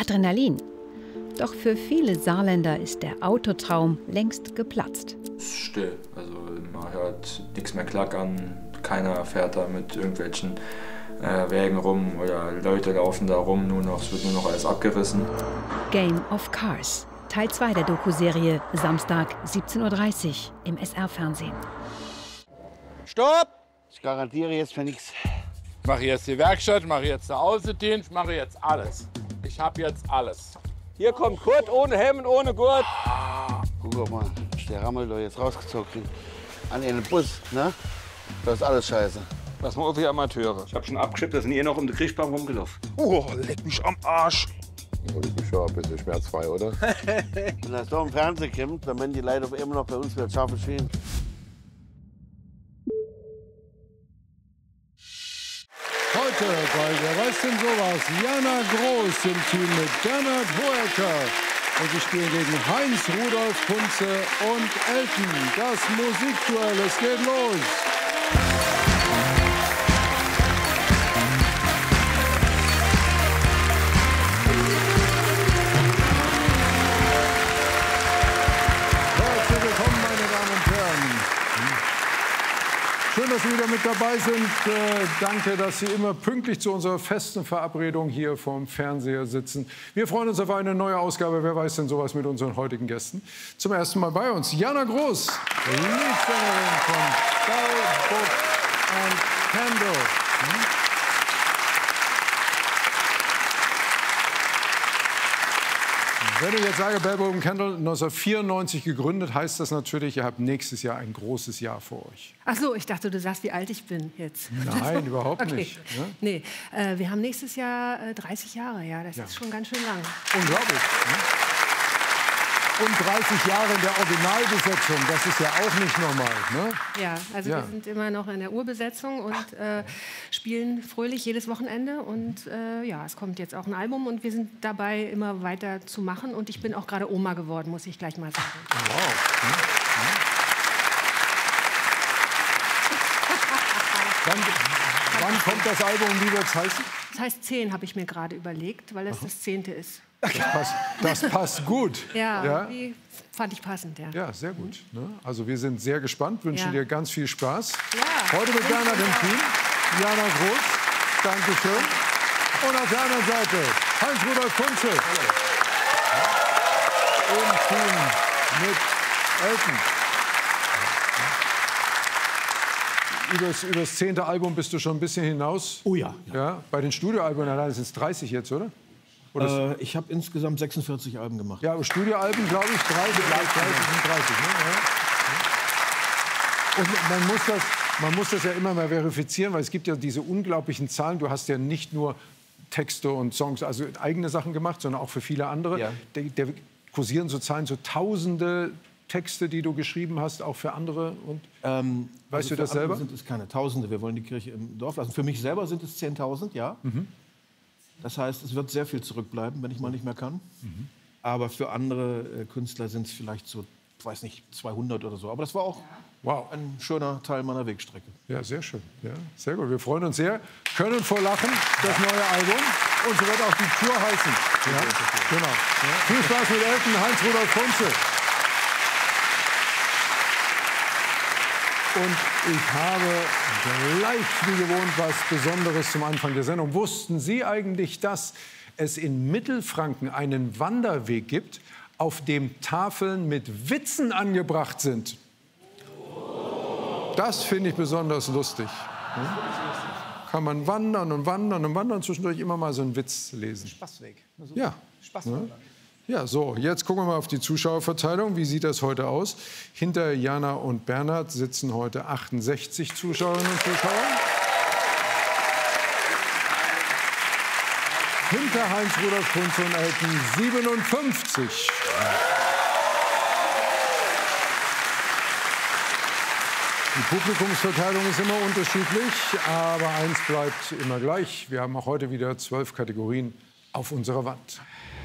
Adrenalin. Doch für viele Saarländer ist der Autotraum längst geplatzt. Es ist still, also man hört nichts mehr klackern, keiner fährt da mit irgendwelchen Wägen rum oder Leute laufen da rum, es wird nur noch alles abgerissen. Game of Cars, Teil 2 der Doku-Serie, Samstag 17:30 Uhr im SR-Fernsehen. Stopp! Ich garantiere jetzt für nichts. Ich mache jetzt die Werkstatt, mache jetzt den Außendienst, mache jetzt alles. Ich habe jetzt alles. Hier kommt Kurt ohne Hemd und ohne Gurt. Guck mal, ist der Rammel da jetzt rausgezogen kriegen. An ihren Bus, ne? Das ist alles scheiße. Das mal auf die Amateure. Ich hab schon abgeschippt, da sind ihr noch um den Kriegbaum rumgelaufen. Oh, leck mich am Arsch. Ich bin schon ein bisschen schmerzfrei, oder? Wenn das so im Fernsehen kommt, dann werden die Leute immer noch bei uns wieder scharfe Schienen. Heute bei Wer weiß denn sowas? Jana Groß im Team mit Bernhard Hoeker. Und sie spielen gegen Heinz Rudolf Kunze und Elton. Das Musikduell, es geht los. Herzlich willkommen, meine Damen und Herren. Schön, dass Sie wieder mit dabei sind. Danke, dass Sie immer pünktlich zu unserer festen Verabredung hier vorm Fernseher sitzen. Wir freuen uns auf eine neue Ausgabe. Wer weiß denn sowas mit unseren heutigen Gästen? Zum ersten Mal bei uns Jana Groß, Leadsängerin von Bell, Book and Candle. Wenn ich jetzt sage, Bell, Book and Candle, 1994 gegründet, heißt das natürlich, ihr habt nächstes Jahr ein großes Jahr vor euch. Ach so, ich dachte, du sagst, wie alt ich bin jetzt. Nein, überhaupt okay. nicht. Ne? Nee, wir haben nächstes Jahr 30 Jahre, ja, das ist schon ganz schön lang. Unglaublich. Ne? Und 30 Jahre in der Originalbesetzung, das ist ja auch nicht normal. Ne? Ja, also wir sind immer noch in der Urbesetzung und spielen fröhlich jedes Wochenende. Und ja, es kommt jetzt auch ein Album und wir sind dabei, immer weiter zu machen. Und ich bin auch gerade Oma geworden, muss ich gleich mal sagen. Wow. Wann kommt das Album, wie wird es heißen? Das heißt 10, habe ich mir gerade überlegt, weil es das 10. ist. Das passt gut. Ja, fand ich passend, ja. Ja, sehr gut. Ne? Also wir sind sehr gespannt, wünschen dir ganz viel Spaß. Ja, heute mit Bernhard im Team, Jana Groß, Dankeschön. Und auf der anderen Seite Heinz Rudolf Kunze. Im Team mit Elton. Über das 10. Album bist du schon ein bisschen hinaus. Oh ja. Ja, bei den Studioalben allein sind es 30 jetzt, oder? Ich habe insgesamt 46 Alben gemacht. Ja, aber Studioalben, glaube ich, 30 und 30. Ne? Ja. Und man muss das ja immer mal verifizieren, weil es gibt ja diese unglaublichen Zahlen. Du hast ja nicht nur Texte und Songs, also eigene Sachen gemacht, sondern auch für viele andere. Ja. Da kursieren so Zahlen, so tausende Texte, die du geschrieben hast, auch für andere. Und weißt du das selber? Sind es keine Tausende. Wir wollen die Kirche im Dorf lassen. Für mich selber sind es 10.000, ja. Mhm. Das heißt, es wird sehr viel zurückbleiben, wenn ich mal nicht mehr kann. Mhm. Aber für andere Künstler sind es vielleicht so, ich weiß nicht, 200 oder so. Aber das war auch ein schöner Teil meiner Wegstrecke. Ja, sehr schön. Ja, sehr gut. Wir freuen uns sehr. Können vor Lachen, das neue Album. Und so wird auch die Tour heißen. Ja, genau. Ja. Viel Spaß mit Elton, Heinz Rudolf Kunze. Und ich habe gleich wie gewohnt was Besonderes zum Anfang der Sendung. Wussten Sie eigentlich, dass es in Mittelfranken einen Wanderweg gibt, auf dem Tafeln mit Witzen angebracht sind? Das finde ich besonders lustig. Kann man wandern und wandern und wandern, zwischendurch immer mal so einen Witz lesen. Spaßweg. Also ja. Spaßwandern. Ja, so, jetzt gucken wir mal auf die Zuschauerverteilung. Wie sieht das heute aus? Hinter Jana und Bernhard sitzen heute 68 Zuschauerinnen und Zuschauer. Hinter Heinz Rudolf Kunze und Elton 57. Die Publikumsverteilung ist immer unterschiedlich, aber eins bleibt immer gleich. Wir haben auch heute wieder 12 Kategorien auf unserer Wand.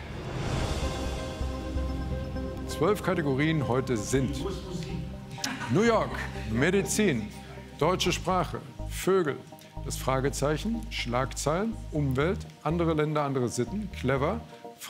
12 Kategorien heute sind New York, Medizin, deutsche Sprache, Vögel, das Fragezeichen, Schlagzeilen, Umwelt, andere Länder, andere Sitten, clever,